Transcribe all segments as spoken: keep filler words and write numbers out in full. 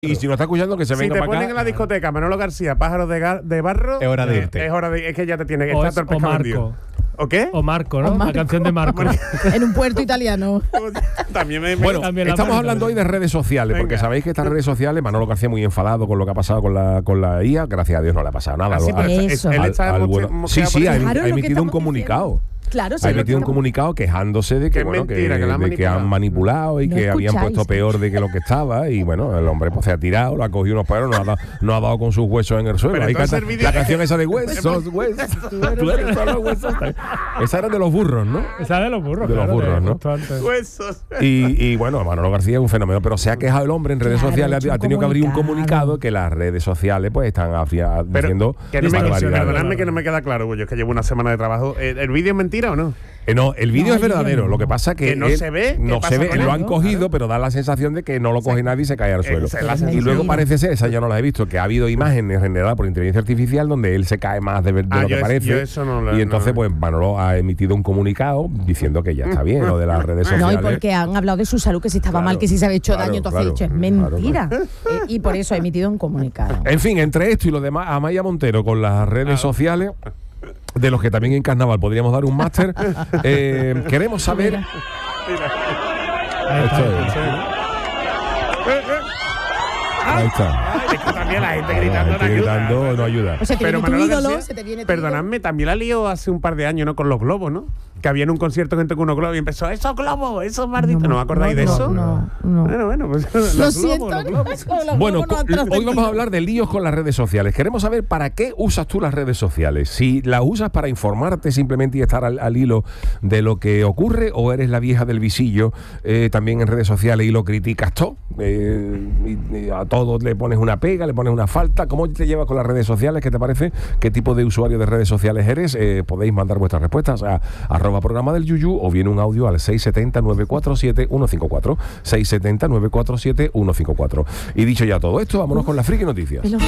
Y si no está escuchando, que se venga Si te para ponen acá. en la discoteca Manolo García, Pájaros de, gar, de Barro, Es hora de eh, irte. Es hora de es que ya te tiene que O, estar es, todo el o pescado Marco. vendido. ¿O qué? O Marco, ¿no? O Marco. La canción de Marco. En un puerto italiano. También me, me- Bueno, También la estamos marca. hablando hoy de redes sociales, porque Venga. sabéis que estas redes sociales, Manolo García muy enfadado con lo que ha pasado con la, con la I A, gracias a Dios no le ha pasado nada. Ah, sí, Al- pero Eso. él al- está al moche- bueno- mocheado Sí, por sí, ha, eso. Claro, ha lo que emitido un estamos comunicado. diciendo. Claro, sí, Ha lo que emitido un estamos- comunicado quejándose de que, Que es bueno, mentira, que, que la han de que han manipulado y No que habían escucháis. puesto peor de que lo que estaba. Y bueno, el hombre pues se ha tirado, lo ha cogido unos pelos, no ha dado, no ha dado con sus huesos en el suelo. Pero Ahí entonces canta el vídeo- la canción esa de huesos, huesos. Tú eres solo huesos. Esa era de los burros, ¿no? Esa de los burros, De los claro, burros, ¿no? justo antes. Huesos. Y, y bueno, Manolo García es un fenómeno, pero se ha quejado el hombre en redes Claro, sociales, ha hecho ha un tenido que abrir un comunicado. comunicado que las redes sociales pues están afia- Pero diciendo que no me, barbaridades. perdonadme que no me queda claro, yo es que llevo una semana de trabajo. ¿El, el vídeo es mentira o no? Eh, no, el vídeo No, es el vídeo verdadero. no. Lo que pasa que Que no él- se ve. ¿Qué no pasa se ve. con Lo él? han cogido, pero da la sensación de que no lo coge nadie y se cae al suelo. Esa es la Y sensación. luego parece ser, esa ya no la he visto, que ha habido imágenes generadas por inteligencia artificial donde él se cae más de, ver- de Ah, lo yo que es- parece. yo eso no lo- y entonces, no. pues Manolo ha emitido un comunicado diciendo que ya está bien lo de las redes No, sociales. y porque han hablado de su salud, que si estaba Claro, mal, que si se había hecho claro, daño, entonces claro, he dicho, es claro, mentira. Eh, y por eso ha emitido un comunicado. En fin, entre esto y lo demás, Amaya Montero con las redes sociales, de los que también en carnaval podríamos dar un máster, eh, queremos saber. Ahí está, Esto ahí es. está. Ahí está. Ay, es que también la gente La gritando gente no ayuda. gritando no ayuda. O sea, te Pero viene tu Manolo ídolo, García, se te viene tu perdonadme, también la lío hace un par de años, ¿no? Con los globos, ¿no? Que había en un concierto gente con unos globos y empezó, esos globos, esos malditos. ¿No, me acordáis de no, eso? No, no. Bueno, bueno, pues los Lo globos, siento. los globos. con los Bueno, globos no han co- hoy vamos trascendido. a hablar de líos con las redes sociales. Queremos saber para qué usas tú las redes sociales. Si las usas para informarte simplemente y estar al, al hilo de lo que ocurre, o eres la vieja del visillo eh, también en redes sociales y lo criticas todo. Eh, y, y a todo le pones una pega, le pones una falta. ¿Cómo te llevas con las redes sociales? ¿Qué te parece? ¿Qué tipo de usuario de redes sociales eres? Eh, podéis mandar vuestras respuestas a arroba programa del Yuyu o bien un audio al seis siete cero, nueve cuatro siete, uno cinco cuatro. seis siete cero, nueve cuatro siete, uno cinco cuatro. Y dicho ya todo esto, vámonos con las friki noticias. Pero,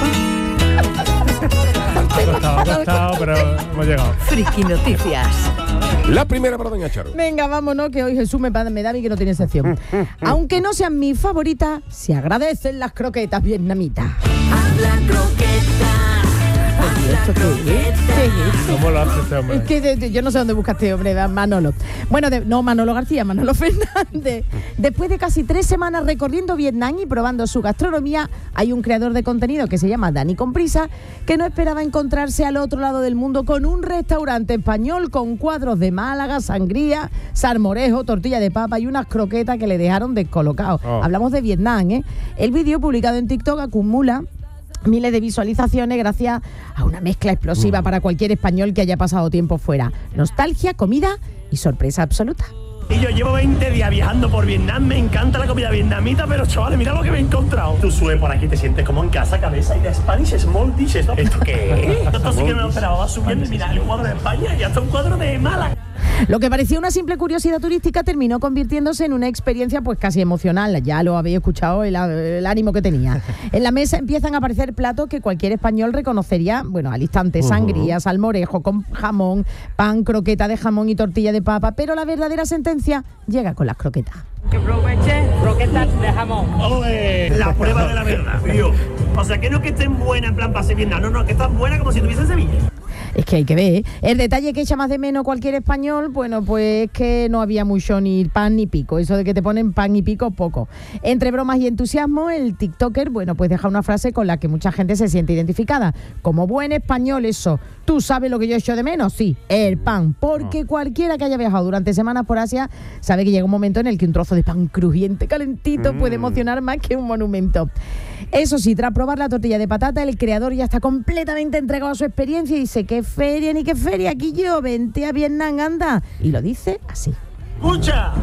Ha costado, ha costado, pero hemos llegado. Friki Noticias. La primera para Doña Charo. Venga, vámonos, que hoy Jesús me, pa- me da a mí que no tiene sección. Aunque no sean mis favoritas, se agradecen las croquetas vietnamitas. Habla croqueta. ¿Esto qué es? ¿Qué es esto? ¿Cómo lo hace este hombre? Es que de- de- yo no sé dónde busca este hombre, Manolo. Bueno, de- no Manolo García, Manolo Fernández. Después de casi tres semanas recorriendo Vietnam y probando su gastronomía, hay un creador de contenido que se llama Dani Comprisa, que no esperaba encontrarse al otro lado del mundo con un restaurante español con cuadros de Málaga, sangría, salmorejo, tortilla de papa y unas croquetas que le dejaron descolocado. Oh. Hablamos de Vietnam, ¿eh? El vídeo publicado en TikTok acumula miles de visualizaciones gracias a una mezcla explosiva para cualquier español que haya pasado tiempo fuera. Nostalgia, comida y sorpresa absoluta. Y yo llevo veinte días viajando por Vietnam, me encanta la comida vietnamita, pero chavales, mira lo que me he encontrado. Tú subes por aquí, te sientes como en casa, cabeza, y de Spanish Small Dishes, ¿no? ¿Esto qué es? Esto sí que me lo esperaba, vas subiendo y mira, el cuadro de España y hasta un cuadro de Málaga. Lo que parecía una simple curiosidad turística terminó convirtiéndose en una experiencia pues casi emocional. Ya lo habéis escuchado, el, el ánimo que tenía. En la mesa empiezan a aparecer platos que cualquier español reconocería, bueno, al instante: sangría, salmorejo con jamón, pan, croqueta de jamón y tortilla de papa. Pero la verdadera sentencia llega con las croquetas. Que aproveche croquetas de jamón. ¡Ole! La prueba de la verdad, tío. O sea, que no que estén buenas en plan pase Vietnam, no, no, que están buenas como si estuviese en Sevilla. Es que hay que ver, ¿eh? El detalle que echa más de menos cualquier español, bueno, pues es que no había mucho ni pan ni pico. Eso de que te ponen pan y pico, poco. Entre bromas y entusiasmo, el tiktoker, bueno, pues deja una frase con la que mucha gente se siente identificada. Como buen español, eso. ¿Tú sabes lo que yo echo de menos? Sí, el pan. Porque cualquiera que haya viajado durante semanas por Asia sabe que llega un momento en el que un trozo de pan crujiente, calentito, puede emocionar más que un monumento. Eso sí, tras probar la tortilla de patata, el creador ya está completamente entregado a su experiencia y dice: ¿qué feria ni qué feria? Aquí yo, vente a Vietnam, anda. Y lo dice así. ¡Escucha!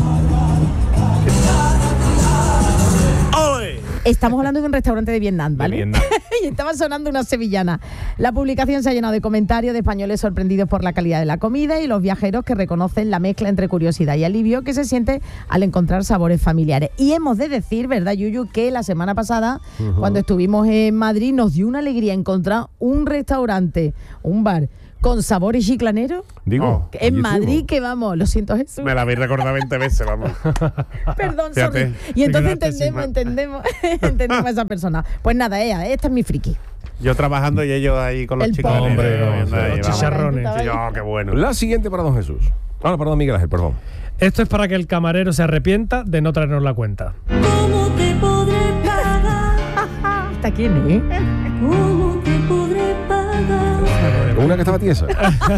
¡Ole! Estamos hablando de un restaurante de Vietnam, ¿vale? De Vietnam. Y estaba sonando una sevillana. La publicación se ha llenado de comentarios de españoles sorprendidos por la calidad de la comida y los viajeros que reconocen la mezcla entre curiosidad y alivio que se siente al encontrar sabores familiares. Y hemos de decir, ¿verdad, Yuyu?, que la semana pasada, uh-huh, cuando estuvimos en Madrid, nos dio una alegría encontrar un restaurante, un bar con sabor y chiclanero. Digo, Oh, En oye, Madrid, tú, que vamos, lo siento, Jesús. Me la habéis recordado veinte veces, vamos. Perdón, Fíjate. sorry. Y entonces quedaste sin entendemos, entendemos, entendemos a esa persona. Pues nada, ella, esta es mi friki. Yo trabajando y ellos ahí con los El chicos. pobre. Hombre, no, Ahí, los vamos. chicharrones. Sí, oh, qué bueno. La siguiente para don Jesús. Ah, no, perdón, Miguel Ángel, perdón. Esto es para que el camarero se arrepienta de no traernos la cuenta. ¿Cómo te podré pagar? ¿Esta quién es? ¿Cómo te podré pagar? Una que estaba tiesa.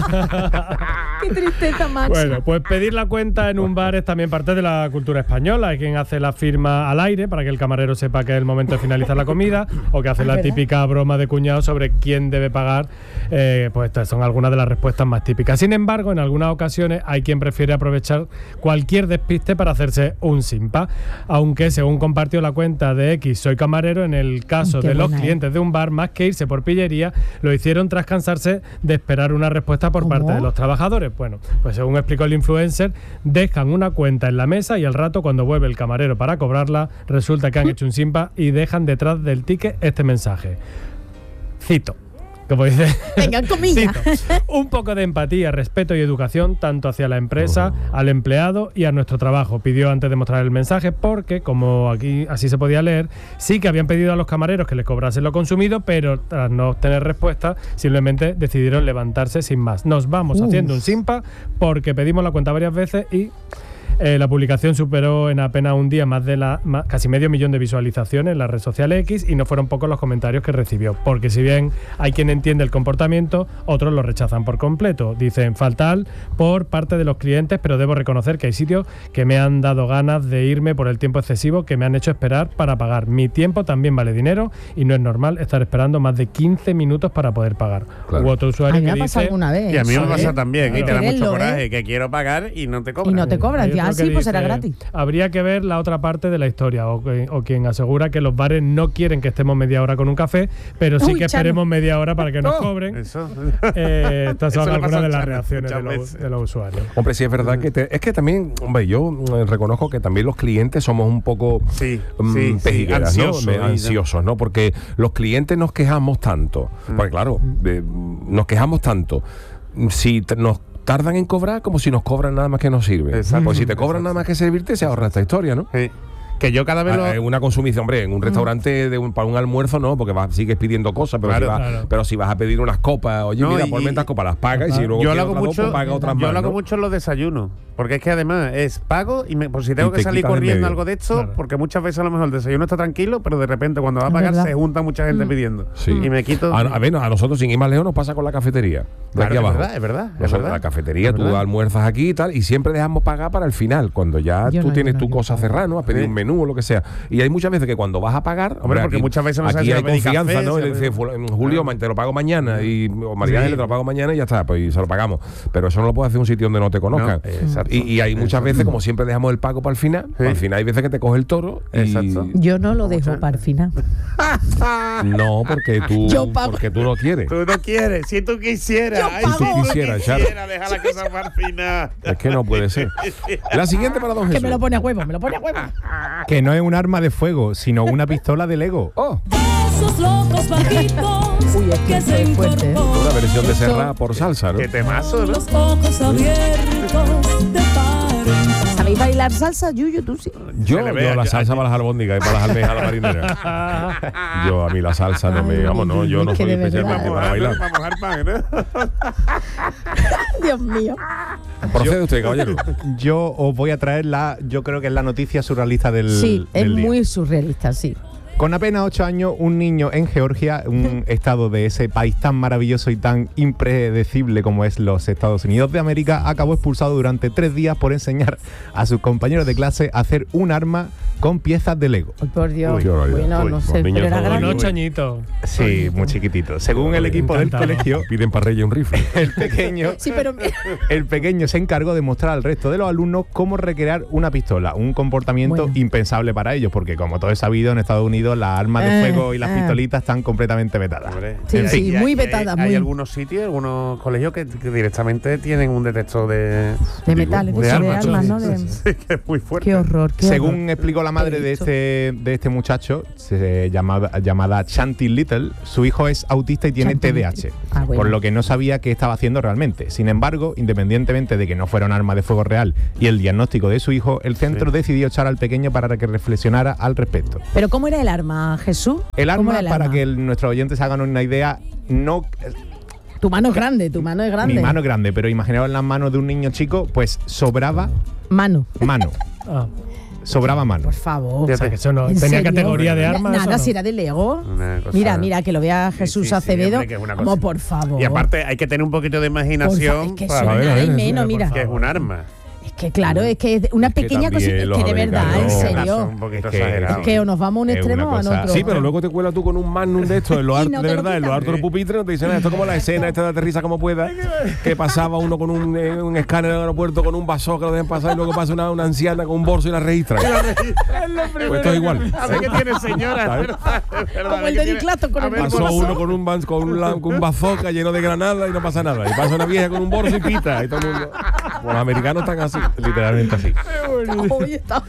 Qué tristeza, Max. Bueno, pues pedir la cuenta en un bar es también parte de la cultura española. Hay quien hace la firma al aire para que el camarero sepa que es el momento de finalizar la comida, o que hace la ¿verdad? típica broma de cuñado sobre quién debe pagar. Eh, pues estas son algunas de las respuestas más típicas. Sin embargo, en algunas ocasiones hay quien prefiere aprovechar cualquier despiste para hacerse un simpa. Aunque, según compartió la cuenta de X Soy Camarero, en el caso Qué de los buena, ¿eh? clientes de un bar, más que irse por pillería, lo hicieron tras cansarse de esperar una respuesta por ¿Cómo? parte de los trabajadores. Bueno, pues según explicó el influencer, dejan una cuenta en la mesa y al rato, cuando vuelve el camarero para cobrarla, resulta que han hecho un simpa y dejan detrás del ticket este mensaje. Cito. Como dice, Venga, comilla. cito, un poco de empatía, respeto y educación tanto hacia la empresa, al empleado y a nuestro trabajo, pidió antes de mostrar el mensaje, porque, como aquí así se podía leer, sí que habían pedido a los camareros que les cobrasen lo consumido, pero tras no obtener respuesta, simplemente decidieron levantarse sin más. Nos vamos Uf. haciendo un simpa porque pedimos la cuenta varias veces y Eh, la publicación superó en apenas un día más de la más, casi medio millón de visualizaciones en la red social X, y no fueron pocos los comentarios que recibió, porque si bien hay quien entiende el comportamiento, otros lo rechazan por completo. Dicen fatal por parte de los clientes, pero debo reconocer que hay sitios que me han dado ganas de irme por el tiempo excesivo que me han hecho esperar para pagar. Mi tiempo también vale dinero y no es normal estar esperando más de quince minutos para poder pagar. Claro. Hubo otro A usuario mí me que ha pasado dice... alguna vez. Y a mí me ¿sabes? pasa también. Y te da Quererlo, mucho ¿eh? coraje, que quiero pagar y no te Y cobran. no te cobran. Hay Ya, otro que sí, pues será dice, gratis. Habría que ver la otra parte de la historia, o, que- o quien asegura que los bares no quieren que estemos media hora con un café, pero sí Uy, que Chano. esperemos media hora para que nos Oh. cobren. Eso. Eh, estas son Eso le pasa algunas de a las Chano reacciones de muchas los, veces. de los usuarios. Hombre, sí es verdad que te- es que también, hombre, yo eh, reconozco que también los clientes somos un poco Sí, mm, sí, sí, pejigueras, ansioso, ¿no? y- Me- ansiosos, ¿no? Porque los clientes nos quejamos tanto, porque claro, de- nos quejamos tanto. Si te- nos tardan en cobrar, como si nos cobran nada más que nos sirve. Exacto. Pues si te cobran Exacto. nada más que servirte, se ahorra esta historia, ¿no? Sí. Que yo cada vez lo... Ah, eh, una consumición, hombre, en un restaurante de un, para un almuerzo no, porque vas, sigues pidiendo cosas, pero, Claro, si vas, claro. pero si vas a pedir unas copas, oye, No, mira, y- ponme estas copas, las pagas y si luego yo lo quieres hago otras dos, mucho, pues paga otras yo más, lo hago ¿no? mucho en los desayunos, porque es que además es pago y me, por si tengo Y que te salir quitas de corriendo medio. algo de esto, Claro. porque muchas veces a lo mejor el desayuno está tranquilo, pero de repente cuando va a Es pagar verdad. se junta mucha gente pidiendo. Sí. Y me quito... A, a ver, a nosotros sin ir más lejos nos pasa con la cafetería. De Claro, aquí es abajo. verdad, es verdad, es Nosotros, verdad. la cafetería, Es tú verdad. almuerzas aquí y tal, y siempre dejamos pagar para el final, cuando ya Yo tú no, tienes yo no, tu yo cosa pago. cerrada, ¿no? A pedir Sí. un menú o lo que sea. Y hay muchas veces que cuando vas a pagar, Hombre, porque muchas veces no sabes aquí si hay va a pedir confianza, café, ¿no? si Y le va a dice, pedir- "Fula- Julio, Claro. te lo pago mañana, y o María Sí. Ángeles, te lo pago mañana y ya está, pues y se lo pagamos. Pero eso no lo puedes hacer en un sitio donde no te conozcan. No, exacto. y, y hay muchas veces, como siempre dejamos el pago para el final, Sí. al final hay veces que te coge el toro. y- Exacto. Yo no lo dejo para el final. No, porque tú, Yo pago. porque tú no quieres. Tú no quieres, si tú quisieras. Yo ay, pago. si tú Quisiera, Charo. quisieras, deja la cosa para el final. Es que no puede ser. La siguiente para don Que Jesús. me lo pone a huevo, me lo pone a huevo. Que no es un arma de fuego, sino una pistola de Lego. Oh, Esos locos bajitos Uy, esto que es se muy fuerte, ¿eh? incorporan. una versión de Eso- Serra por salsa, ¿no? Qué temazo, ¿no? Los ojos abiertos de par en par. ¿Sabéis bailar salsa, Yuyu? Tú sí. Yo, Se le yo ve la a- salsa para las albóndigas y para las almejas a la marinera. Yo, a mí la salsa no me... Ay, Vamos, no, yo es no que soy de verdad. especialmente para bailar. Para mojar pan, ¿no? Dios mío. Procede usted, caballero. Yo os voy a traer la, yo creo que es la noticia surrealista del, Sí, es del día. muy surrealista, sí. Con apenas ocho años, un niño en Georgia, un estado de ese país tan maravilloso y tan impredecible como es los Estados Unidos de América, acabó expulsado durante tres días por enseñar a sus compañeros de clase a hacer un arma con piezas de Lego. Ay, por Dios. Uy, qué barbaridad. Bueno, Uy, no los sé, niños pero era todos Con grande. ocho añitos. Sí, muy chiquitito. Según el equipo del Encantado. colegio, Piden para Reyes un rifle. el pequeño Sí, pero mira. El pequeño se encargó de mostrar al resto de los alumnos cómo recrear una pistola, un comportamiento Bueno. impensable para ellos, porque como todo es sabido, en Estados Unidos prohibido, las armas de Eh, fuego y las eh. pistolitas están completamente vetadas. Hombre, Sí, eh, sí, y hay- muy hay- vetadas, Hay, muy. algunos sitios, algunos colegios que, que directamente tienen un detector de, De metales, de, de eso, de armas. armas, ¿no? Sí, De- sí, que es muy fuerte. Qué horror, qué Según horror. explicó la madre de Esto. este, de este muchacho, se llamaba, llamada Shanti Little, su hijo es autista y tiene Shanti T D A H, Little. Ah, bueno. por lo que no sabía qué estaba haciendo realmente. Sin embargo, independientemente de que no fuera un arma de fuego real y el diagnóstico de su hijo, el centro Sí. decidió echar al pequeño para que reflexionara al respecto. Pero ¿cómo era el arma, Jesús? El ¿Cómo arma, era el para arma? que el- nuestros oyentes se hagan una idea, no Tu mano es grande, tu mano es grande. mi mano es grande, pero imaginaos en las manos de un niño chico, pues sobraba Mano. mano, Ah, sobraba mano. Por favor. o sea, que eso no ¿En tenía serio? categoría de Na- arma. Nada, eso no. si era de Lego. Una cosa- Mira, mira, que lo vea Sí, Jesús sí, sí, Acevedo. hombre, que es una Como cosa. por favor. Y aparte hay que tener un poquito de Por fa- imaginación es que para suena ver, a ver, ahí eso, menos, por mira. que es un arma. Es que claro, es que es una Es que pequeña también cosita. Es los que de verdad, en americanos- Son serio. un poquito Es que- exagerados. Es que o nos vamos a un Es extremo una o a cosa- otro. Sí, pero luego te cuelas tú con un magnum de esto, en lo Y alto, no de te lo verdad, en lo quitan. alto del pupitre, no te dicen nada. Esto es como la escena esta de Aterriza como pueda, que pasaba uno con un, eh, un escáner en el aeropuerto con un vaso que lo dejan pasar y luego pasa una, una anciana con un bolso y la registra. Pues esto es igual. A ver qué tiene señora. ¿Sabes? es verdad, es verdad, Como a ver el qué de tiene- Diclato con a el ver, bolso. Pasó bolso. uno con un, ban- con, un, la- con un bazooka lleno de granadas y no pasa nada. Y pasa una vieja con un bolso y pita. Y todo el mundo. Los americanos están así, literalmente así. Hoy está-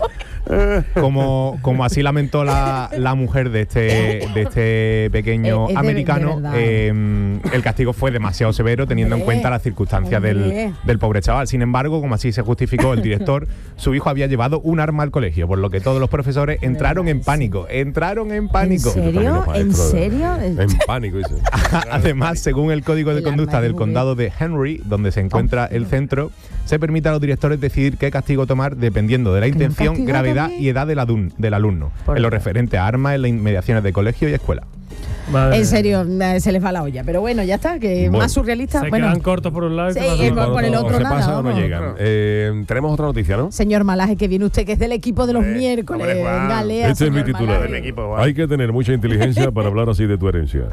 Como, como así lamentó la, la mujer de este, de este pequeño Eh, es de- americano, de verdad. eh, el castigo fue demasiado severo teniendo en Hombre, cuenta las circunstancias del, hombre. del pobre chaval. Sin embargo, como así se justificó el director, su hijo había llevado un arma al colegio, por lo que todos los profesores entraron en pánico. Entraron en ¿En pánico. serio? También los ¿En maestros, serio? En pánico, dice. Además, según el código de El conducta arma del de condado de Henry, donde se encuentra el centro, se permite a los directores decidir qué castigo tomar dependiendo de la ¿Pero un intención, castigo gravedad también? y edad del, adun- del alumno, Por en lo Dios. referente a armas en las inmediaciones de colegio y escuela. Madre En mía. serio, eh, se les va la olla. Pero bueno, ya está, que Bueno. más surrealista. Se Bueno, quedan cortos por un lado y Sí, por eh, otro. por el otro se nada, pasan o no vamos. llegan. Eh, tenemos otra noticia, ¿no? señor Malaje, que viene usted, que es del equipo de los Hombre, miércoles. hombre, Juan. Venga, lea, Este es mi señor titular. Malaje. Mi equipo, Juan. Hay que tener mucha inteligencia para hablar así de tu herencia.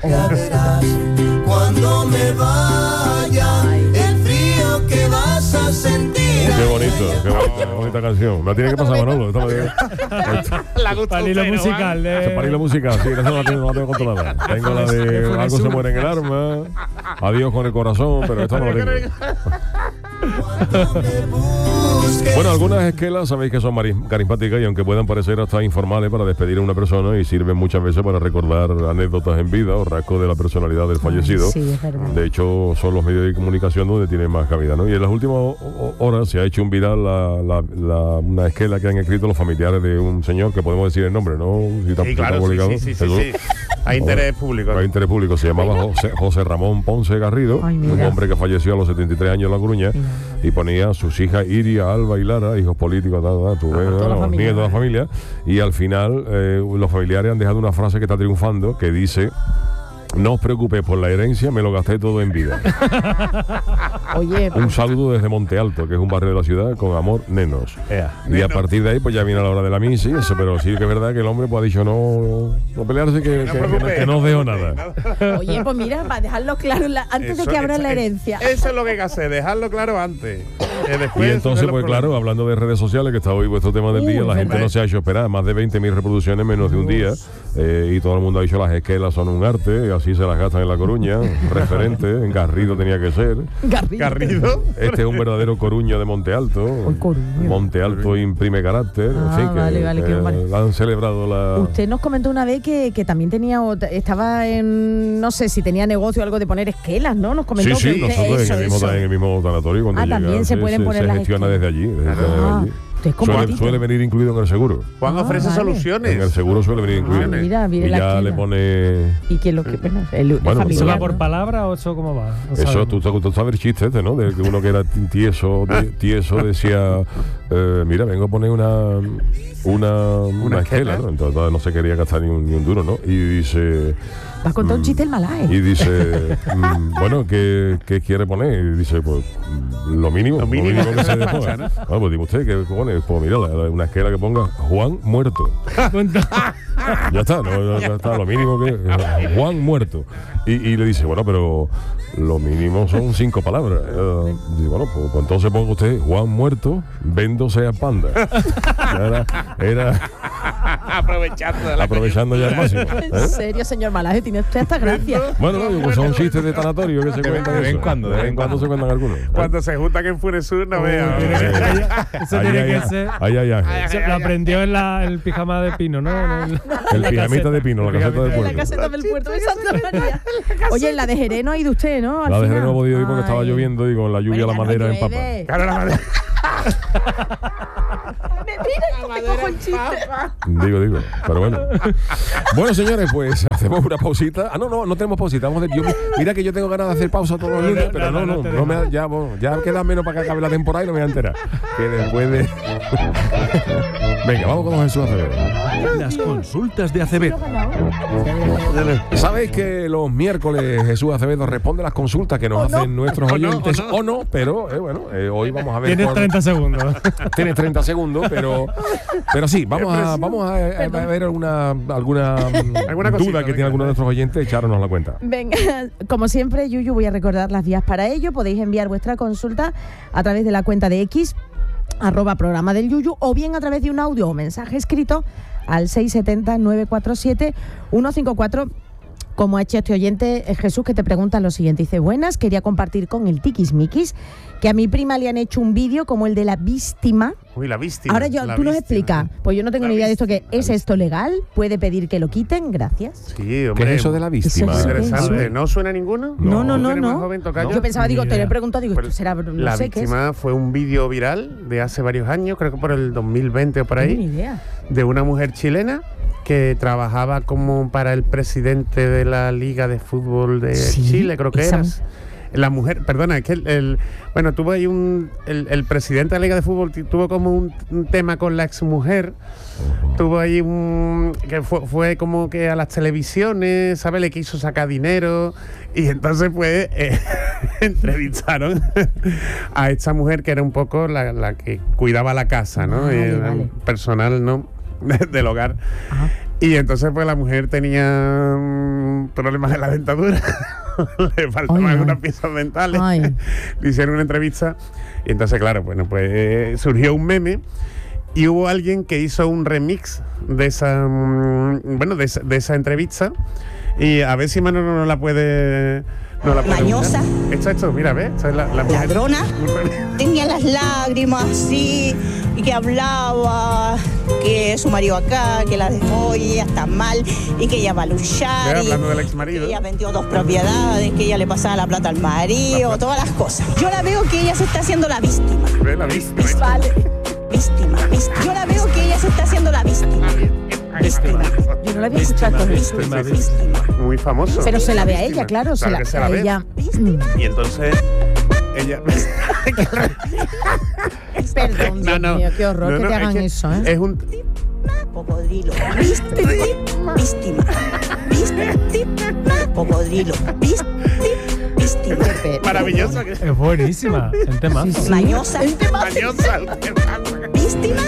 Cuando me vaya, el frío que vas a sentir. Qué bonito, qué bonita, qué bonita canción. Me la tiene que pasar Manolo. Esta me tiene- La gusta Para el hilo usted, ¿no, musical Juan? Ese para de. hilo musical, sí, esa no la tengo, no la tengo controlada. Tengo la de Funes algo se uno. muere en el arma, adiós con el corazón, pero esta no la tengo. Bueno, algunas esquelas sabéis que son mari- carismáticas y aunque puedan parecer hasta informales para despedir a una persona y sirven muchas veces para recordar anécdotas en vida o rasgos de la personalidad del fallecido. Sí, es verdad. De hecho, son los medios de comunicación donde tienen más cabida, ¿no? Y en las últimas o- o- horas se ha hecho un viral la, la- la- una esquela que han escrito los familiares de un señor, que podemos decir el nombre, ¿no? Si está- Sí, si está claro, sí, publicado. sí, sí, sí, Jesús. sí. Hay interés público. Hay interés público. Se llamaba José, José Ramón Ponce Garrido, Ay, mira. un hombre que falleció a los setenta y tres años en La Coruña, y ponía a sus hijas Iria, Alba y Lara, hijos políticos, ta, ta, tú ves, toda la los familia. nietos de la familia, y al final eh, los familiares han dejado una frase que está triunfando, que dice: no os preocupéis por la herencia, me lo gasté todo en vida. Oye, Un saludo desde Monte Alto, que es un barrio de la ciudad, con amor, nenos. Y a partir de ahí, pues ya viene la hora de la misa y eso, pero sí que es verdad que el hombre pues ha dicho no, no pelearse, que, que- que no- que no os dejo nada. oye, pues mira, para dejarlo claro, la- antes de Eso- que abra eso- la herencia. Eso es lo que hay que hacer, dejarlo claro antes. Eh, Y después entonces, resolver pues los claro, problemas. hablando de redes sociales, que está hoy vuestro tema del Uh, día, la gente hombre. no se ha hecho esperar, más de veinte mil reproducciones en menos de un día, eh, y todo el mundo ha dicho las esquelas son un arte, y así se las gastan en La Coruña, referente, en Garrido tenía que ser. Garrido. Garrido. Este es un verdadero Coruño de Monte Alto. Uy, Coruño. Monte Alto imprime carácter, Ah, en fin, que, vale, vale, que qué barbaridad. han celebrado la... Usted nos comentó una vez que, que también tenía otra- estaba en, no sé si tenía negocio o algo de poner esquelas, ¿no? Nos comentó Sí, sí, que usted- nosotros eso, en, el mismo, eso. en el mismo tanatorio cuando Ah, llega, también se pueden poner se las gestiona esquelas. desde allí. desde Ah, allí. usted es como Suele, Tito. suele venir incluido en el seguro. Juan Ah, ofrece vale. soluciones. En el seguro suele venir incluido. Ah, mira, viene y la ya esquela. le pone... Y que lo que, bueno, el, el Bueno, ¿Eso familiar, va por ¿no? palabra o eso cómo va? No Eso, sabemos. tú, tú- tú sabes el chiste este, ¿no? De que uno que era tieso, de- tieso decía, eh, mira, vengo a poner una una, una esquela, esquela. ¿no? Entonces no se quería gastar ni un, ni un duro, ¿no? Y dice... Va a contar un mm, chiste el malaje. Y dice, mm, bueno, ¿qué, ¿qué quiere poner? Y dice, pues mm, lo mínimo, Lo lo mínimo. mínimo, que se ponga. Ah, pues dime usted, ¿qué pone? Pues mira, la- la- una esquela que ponga Juan muerto. Ya está, no, ya está, lo mínimo que Juan muerto. Y, y le dice, bueno, pero lo mínimo son cinco palabras. Eh, dice, bueno, pues, pues entonces ponga usted Juan muerto, vendo sea panda. Ya Era, era, Aprovechando la Aprovechando ya al máximo. ¿eh? En serio, señor Malaje, tiene usted hasta gracia. Bueno, no, pues son chistes de tanatorio que se De vez- cuentan de vez en eso. cuando, De vez en cuando se cuentan algunos. Cuando se juntan en Funesur, no veas. Eso Ay, tiene ay, que ay. ser. Ay, ay, ay. Eso lo aprendió en la, el pijama de Pino, ¿no? En el, El pijamita de Pino, la caseta de En la puerto. caseta del puerto de Santa María. Oye, en la de Jerez no ha ido usted, ¿no? Al La de Jerez final. no podía ir porque estaba Ay. lloviendo y con la lluvia Bueno, la ya no madera llueve. empapa. Claro, la madera. Mira, te cojo el chiste. Digo, digo, pero bueno. Bueno, señores, pues hacemos una pausita. Ah, no, no, no tenemos pausita. Vamos de, yo, mira que yo tengo ganas de hacer pausa todos los lunes, pero no, no, no, me, ya, bueno, ya queda menos para que acabe la temporada y no me voy a enterar. Que después de... Venga, vamos con Jesús Acevedo. Las consultas de Acevedo. Sabéis que los miércoles Jesús Acevedo responde las consultas que nos ¿O no? hacen nuestros ¿O no? oyentes, ¿O no? o no, pero eh, bueno, eh, hoy vamos a ver. Tienes por- treinta segundos. Tienes treinta segundos, pero pero sí, vamos a vamos a, a- a ver alguna alguna, mm, Alguna duda cosita, que tiene venga. alguno de nuestros oyentes, echarnos la cuenta. Venga, como siempre, Yuyu, voy a recordar las vías para ello. Podéis enviar vuestra consulta a través de la cuenta de X, arroba programa del Yuyu, o bien a través de un audio o mensaje escrito al seis siete cero, nueve cuatro siete, uno cinco cuatro. Como ha hecho este oyente, eh, Jesús, que te pregunta lo siguiente. Dice, buenas, quería compartir con el Tiquismiquis que a mi prima le han hecho un vídeo como el de la víctima. Uy, la víctima. Ahora yo, la tú nos víctima. explicas. Pues yo no tengo La ni idea de esto. que víctima, ¿Es la esto legal? ¿Puede pedir que lo quiten? Gracias. Sí, ¿Qué hombre. es eso de la víctima? Eso es- Interesante. Eso. ¿No suena ninguno? No, no, ¿Tú no, eres más no. joven, tocayo? Yo pensaba, digo, Ni te lo he idea. preguntado, digo, Pues esto será, no la sé qué es. víctima fue un vídeo viral de hace varios años, creo que por el dos mil veinte o por No tengo ni ahí, idea. de una mujer chilena que trabajaba como para el presidente de la Liga de Fútbol de Sí, Chile, creo que esa era. mu- La mujer, perdona, es que el, el- bueno, tuvo ahí un, el, el presidente de la Liga de Fútbol t- tuvo como un, un tema con la exmujer, tuvo ahí un, que fue, fue como que a las televisiones, ¿sabes? Le quiso sacar dinero y entonces pues eh, entrevistaron a esta mujer que era un poco la, la que cuidaba la casa, ¿no? Vale, Eh, vale. personal, ¿no? Del hogar. Ajá. Y entonces pues la mujer tenía mm, problemas en la dentadura, le faltaban Ay, algunas ay. piezas dentales, Ay. le hicieron una entrevista y entonces claro, bueno, pues eh, surgió un meme y hubo alguien que hizo un remix de esa, mm, bueno, de esa, de esa entrevista y a ver si Manolo no la puede... No la puede Mañosa. buscar. Esto, esto, mira, ¿ves? Esta es la, la mujer. Ladrona. Tenía las lágrimas así, y que hablaba, que su marido acá, que la dejó y ella está mal, y que ella va a luchar. Ve, y hablando del que exmarido. ella vendió dos propiedades, que ella le pasaba la plata al marido, todas las cosas. Yo la veo que ella se está haciendo la víctima. Ve la víctima. Vale. Víctima, víctima. Yo la veo que ella se está haciendo la víctima. Víctima. Yo no la había escuchado con eso. Víctima, Sí, sí, sí. Muy famoso. Pero se la ve a Víctima. ella, claro. Se Claro la, que se la a ve. ella. Y entonces ella Perdón, Dios mío, qué horror No, que no, te es hagan que eso, ¿eh? Es un Cocodrilo. Víctima. Víctima. Víctima. Cocodrilo. Víctima. Víctima. maravilloso que Es buenísima. El tema. Sí, sí. Mañosa. mañosa. Víctima.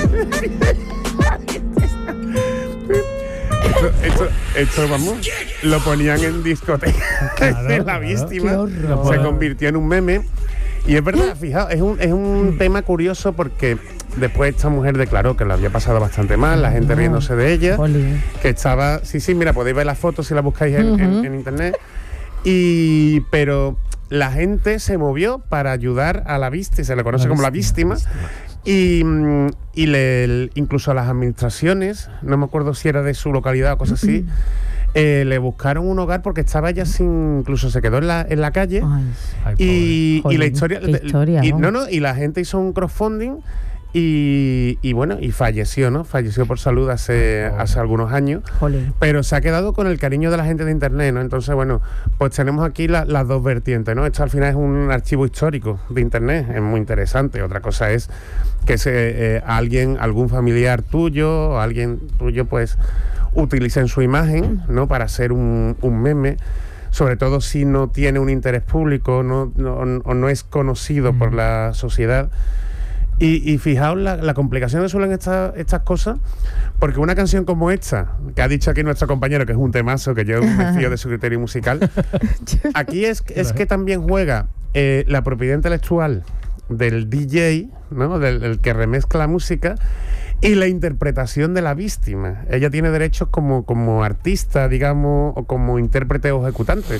Esto, esto, esto, vamos, lo ponían en discoteca. Claro, la claro. víctima Qué horror. se convirtió en un meme. Y es verdad, fijaos, es un, es un tema curioso porque después esta mujer declaró que lo había pasado bastante mal, la gente riéndose de ella, Jolín. que estaba, sí, sí, mira, podéis ver las fotos si las buscáis en, en- Ujú. en internet. Y, pero la gente se movió para ayudar a la víctima, se le conoce La como la víctima, víctima. Y, mm, y le, el- incluso a las administraciones, no me acuerdo si era de su localidad o cosas así, eh, le buscaron un hogar porque estaba ella sin, incluso se quedó en la, en la calle. Ay, Ay, Y, y Jolín, la historia, qué historia, y, vamos. no, no, y la gente hizo un crowdfunding y, y bueno, y falleció, ¿no? Falleció por salud hace, hace algunos años. jolín. Pero se ha quedado con el cariño de la gente de internet, ¿no? Entonces, bueno, pues tenemos aquí la- las dos vertientes, ¿no? Esto al final es un archivo histórico de internet, es muy interesante. Otra cosa es que se, eh, alguien, algún familiar tuyo o alguien tuyo, pues, utilicen su imagen, ¿no? Para hacer un, un meme. Sobre todo si no tiene un interés público no, no, o no es conocido por la sociedad. Y, y fijaos la, la complicación que suelen estas estas cosas, porque una canción como esta, que ha dicho aquí nuestro compañero que es un temazo, que yo me fío de su criterio musical, aquí es, es que también juega eh, la propiedad intelectual del D J, ¿no? Del el que remezcla la música, y la interpretación de la víctima. Ella tiene derechos como, como artista, digamos, o como intérprete o ejecutante.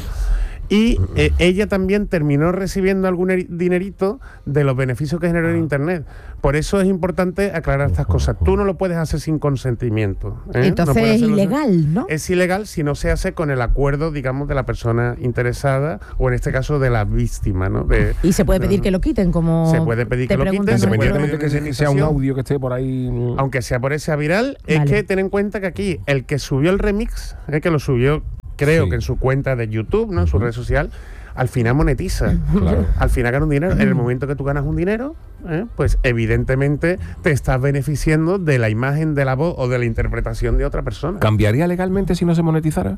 Y eh, ella también terminó recibiendo algún eri- dinerito de los beneficios que generó en Internet. Por eso es importante aclarar estas cosas. Tú no lo puedes hacer sin consentimiento. ¿eh? Entonces No puedes es hacerlo sin- ilegal, ¿no? Es ilegal si no se hace con el acuerdo, digamos, de la persona interesada o en este caso de la víctima, ¿no? De, Y se puede de- pedir que lo quiten, como Se puede pedir te que lo preguntan quiten, se en el puede foro. Independientemente que se- sea un audio que esté por ahí. mm, aunque sea por ese viral, es Vale. que ten en cuenta que aquí el que subió el remix, es que lo subió, creo Sí. que en su cuenta de YouTube, ¿no? En su red social, al final monetiza. Claro. Al final gana un dinero. En el momento que tú ganas un dinero, ¿eh? pues evidentemente te estás beneficiando de la imagen, de la voz o de la interpretación de otra persona. ¿Cambiaría legalmente si no se monetizara?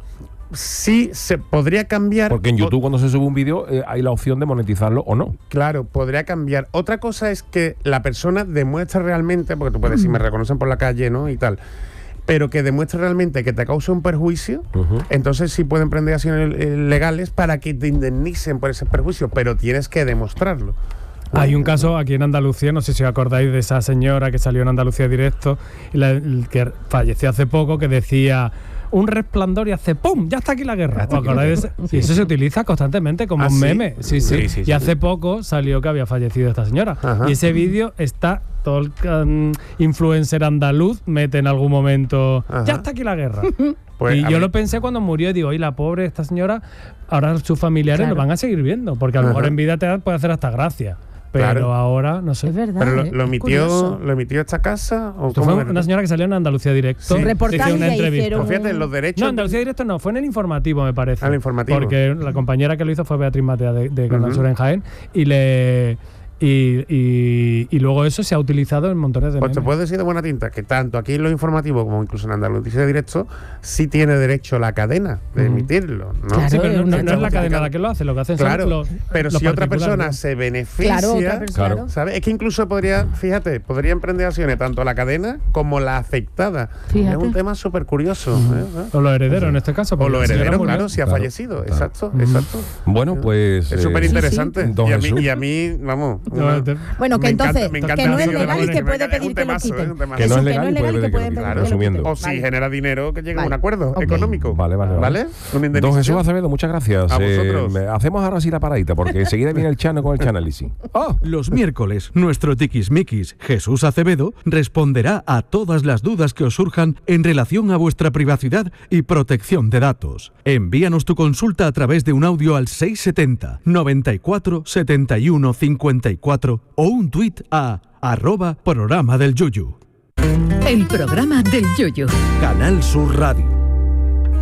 Sí, se podría cambiar. Porque en o- YouTube cuando se sube un vídeo eh, hay la opción de monetizarlo o no. Claro, podría cambiar. Otra cosa es que la persona demuestra realmente, porque tú puedes decir, me reconocen por la calle, ¿no? Y tal. Pero que demuestre realmente que te causa un perjuicio, Ujú. entonces sí pueden prender acciones eh, legales para que te indemnicen por ese perjuicio, pero tienes que demostrarlo. Hay un caso aquí en Andalucía, no sé si os acordáis de esa señora que salió en Andalucía Directo, y la- el que falleció hace poco, que decía un resplandor y hace ¡pum! Ya está aquí la guerra. ¿Os acordáis de ese? Y eso se utiliza constantemente como ¿Ah, un sí? meme. Sí, sí. Sí, sí, y sí. hace poco salió que había fallecido esta señora. Ajá. Y ese vídeo está, todo el um, influencer andaluz mete en algún momento Ajá. ya está aquí la guerra. Pues, y a yo ver. lo pensé cuando murió y digo, oye, la pobre esta señora, ahora sus familiares Claro. lo van a seguir viendo, porque a lo mejor Ajá. en vida te puede hacer hasta gracia. Pero Claro. ahora, no sé. Es verdad. ¿Pero lo, ¿eh? lo Es emitió, curioso. lo emitió esta casa? ¿O Esto cómo fue era? una señora que salió en Andalucía Directo. Sí. Hizo Reportaje una le entrevista. hicieron Pues fíjate, los derechos... No, Andalucía Directo no, fue en el informativo, me parece. Ah, el informativo. Porque la compañera que lo hizo fue Beatriz Matea de, de Canal Ujú. Sur en Jaén. Y le. Y, y, y luego eso se ha utilizado en montones de Pues te memes. puedo decir de buena tinta que tanto aquí en lo informativo como incluso en Andalucía Directo sí tiene derecho la cadena de Ujú. emitirlo, ¿no? Claro, Sí, pero no, no- no es la Entonces, cadena la que lo hace, lo que hacen Claro, son los. pero los si otra particulares, persona ¿no? se beneficia, Claro, otra persona. Claro. ¿sabes? Es que incluso podría, fíjate, podría emprender acciones tanto la cadena como la afectada. Fíjate. Es un tema súper curioso. ¿eh? O los herederos en este caso. O porque los la señora herederos, murió. claro, si ha Claro, fallecido. claro. Exacto, Ujú. exacto. Bueno, pues. Es eh, súper interesante. Don y, a mí, Jesús. y a mí, vamos. No, una- te- Bueno, que me encanta- entonces, me encanta que no el es vídeo de legal y Manuel, que me puede encanta- es pedir un que lo temazo, quiten. es un temazo. Que no es Eso, legal y puede pedir que lo pueden quiten. pedir que lo Resumiendo. quiten. O si Vale. genera dinero, que llegue a un Vale. acuerdo Ok. económico. Vale, vale, ¿Vale? vale. Una Don indemnización. Jesús Acevedo, muchas gracias. A vosotros. me- hacemos ahora sí la paradita, porque enseguida viene el Chano con el Chanálisis. ¡Oh! Los miércoles, nuestro tiquismiquis Jesús Acevedo responderá a todas las dudas que os surjan en relación a vuestra privacidad y protección de datos. Envíanos tu consulta a través de un audio al seiscientos setenta, noventa y cuatro, setenta y uno, cincuenta y cuatro o un tuit a arroba programa del Yuyu. El programa del Yoyo. Canal Sur Radio.